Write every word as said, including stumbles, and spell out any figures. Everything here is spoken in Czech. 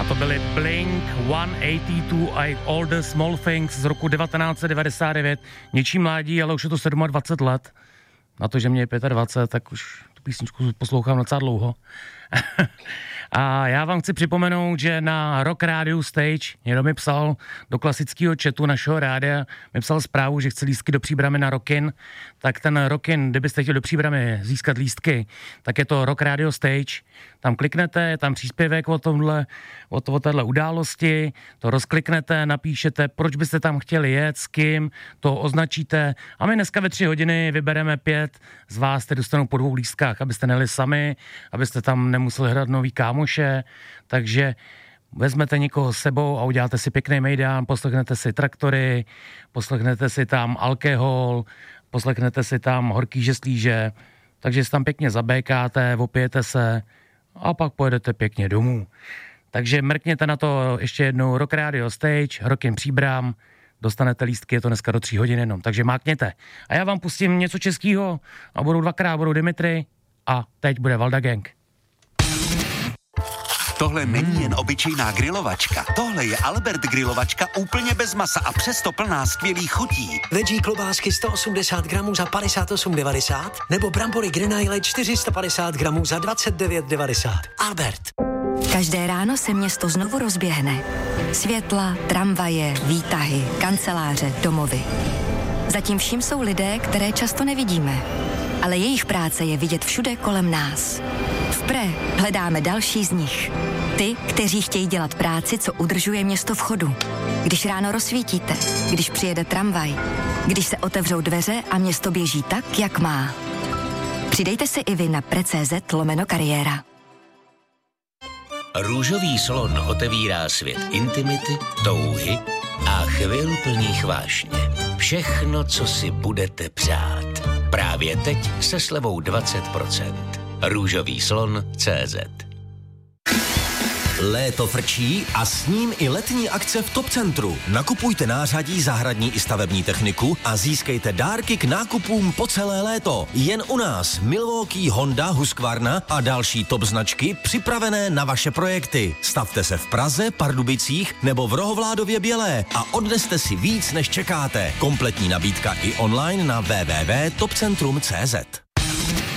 to byly Blink sto osmdesát dva a All the Small Things z roku devatenáct set devadesát devět. Něčí mládí, ale už je to dvacet sedm let. Na to, že mě je dvacet pět, tak už tu písničku poslouchám docela dlouho. A já vám chci připomenout, že na Rock Radio Stage někdo mi psal do klasického chatu našeho rádia, mi psal zprávu, že chce lístky do Příbramy na Rockin, tak ten Rockin, kdybyste chtěli do Příbramy získat lístky, tak je to Rock Radio Stage, tam kliknete, je tam příspěvek o tomhle, o, to, o téhle události, to rozkliknete, napíšete, proč byste tam chtěli jet, s kým, to označíte a my dneska ve tři hodiny vybereme pět z vás, kteří dostanou po dvou lístkách, abyste nejeli sami, abyste tam nemuseli hledat nový kámoše, takže vezmete někoho s sebou a uděláte si pěkný mejdán, poslechnete si Traktory, poslechnete si tam Alkohol, poslechnete si tam Horký žeslíže, takže si tam pěkně zabékáte, opijete se a pak pojedete pěkně domů. Takže mrkněte na to ještě jednou Rock Radio Stage, Rockin Příbram, dostanete lístky, je to dneska do tří hodin jenom, takže mákněte. A já vám pustím něco českýho a budou dvakrát, budou Dimitri a teď bude Valda Gang. Tohle není jen obyčejná grilovačka. Tohle je Albert grilovačka úplně bez masa a přesto plná skvělých chutí. Veggie klobásky sto osmdesát gramů za padesát osm devadesát nebo brambory Grenaille čtyři sta padesát gramů za dvacet devět devadesát. Albert. Každé ráno se město znovu rozběhne. Světla, tramvaje, výtahy, kanceláře, domovy. Zatím vším jsou lidé, které často nevidíme. Ale jejich práce je vidět všude kolem nás. V Pre hledáme další z nich. Ty, kteří chtějí dělat práci, co udržuje město v chodu. Když ráno rozsvítíte, když přijede tramvaj, když se otevřou dveře a město běží tak, jak má. Přidejte si i vy na pre.cz lomeno kariéra. Růžový slon otevírá svět intimity, touhy a chvil plných vášně. Všechno, co si budete přát. Právě teď se slevou dvacet procent. Růžový slon tečka cé zet. Léto frčí a s ním i letní akce v Top Centru. Nakupujte nářadí, zahradní i stavební techniku a získejte dárky k nákupům po celé léto. Jen u nás Milwaukee, Honda, Husqvarna a další top značky připravené na vaše projekty. Stavte se v Praze, Pardubicích nebo v Rohovládově Bělé a odneste si víc, než čekáte. Kompletní nabídka i online na w w w tečka top centrum tečka cé zet.